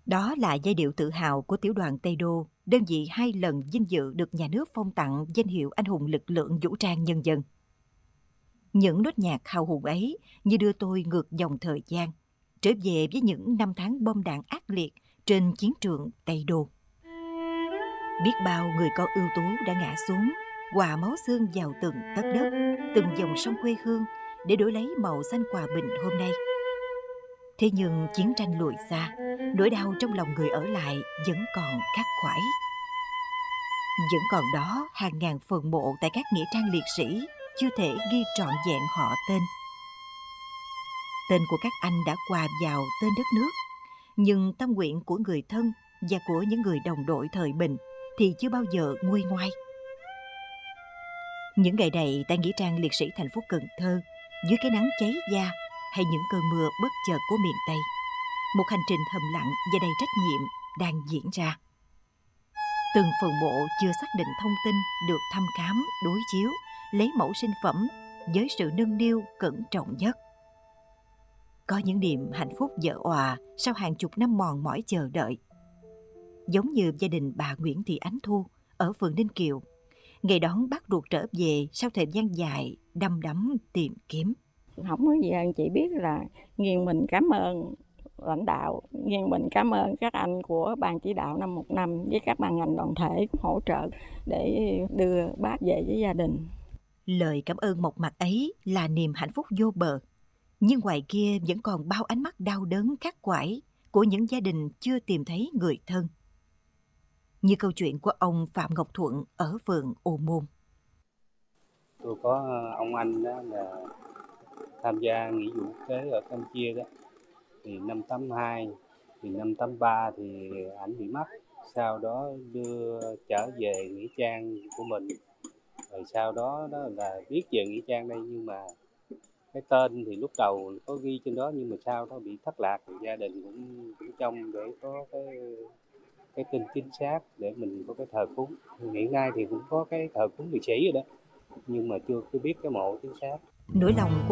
Đó là giai điệu tự hào của tiểu đoàn Tây Đô, đơn vị 2 lần vinh dự được nhà nước phong tặng danh hiệu anh hùng lực lượng vũ trang nhân dân. Những nốt nhạc hào hùng ấy như đưa tôi ngược dòng thời gian, trở về với những năm tháng bom đạn ác liệt trên chiến trường Tây Đô. Biết bao người con ưu tú đã ngã xuống, hòa máu xương vào từng tấc đất, từng dòng sông quê hương để đổi lấy màu xanh hòa bình hôm nay. Thế nhưng chiến tranh lùi xa, nỗi đau trong lòng người ở lại vẫn còn khắc khoải. Vẫn còn đó hàng ngàn phần mộ tại các nghĩa trang liệt sĩ chưa thể ghi trọn vẹn họ tên. Tên của các anh đã hòa vào tên đất nước, nhưng tâm nguyện của người thân và của những người đồng đội thời bình thì chưa bao giờ nguôi ngoai. Những ngày này tại nghĩa trang liệt sĩ thành phố Cần Thơ, dưới cái nắng cháy da hay những cơn mưa bất chợt của miền Tây, một hành trình thầm lặng và đầy trách nhiệm đang diễn ra. Từng phần mộ chưa xác định thông tin được thăm khám, đối chiếu, lấy mẫu sinh phẩm với sự nâng niu cẩn trọng nhất. Có những niềm hạnh phúc vỡ òa sau hàng chục năm mòn mỏi chờ đợi. Giống như gia đình bà Nguyễn Thị Ánh Thu ở phường Ninh Kiều, ngày đón bác ruột trở về sau thời gian dài đăm đắm tìm kiếm. Không có gì hơn, chỉ biết là nghiêng mình cảm ơn lãnh đạo, nghiêng mình cảm ơn các anh của ban chỉ đạo 515 với các ban ngành đoàn thể hỗ trợ để đưa bác về với gia đình. Lời cảm ơn mộc mạc ấy là niềm hạnh phúc vô bờ, nhưng ngoài kia vẫn còn bao ánh mắt đau đớn khắc khoải của những gia đình chưa tìm thấy người thân. Như câu chuyện của ông Phạm Ngọc Thuận ở phường Ô Môn. Tôi có ông anh đó là tham gia nghĩa vụ quốc tế ở Campuchia đó, thì năm 82, thì năm 83 thì ảnh bị mất, sau đó đưa trở về nghĩa trang của mình, rồi sau đó đó là viết về nghĩa trang đây, nhưng mà cái tên thì lúc đầu có ghi trên đó nhưng mà sau đó bị thất lạc, thì gia đình cũng trông để có cái tin chính xác để mình có cái thờ cúng. Hiện nay thì cũng có cái thờ cúng liệt sĩ rồi đó, nhưng mà chưa có biết cái mộ chính xác. Nỗi lòng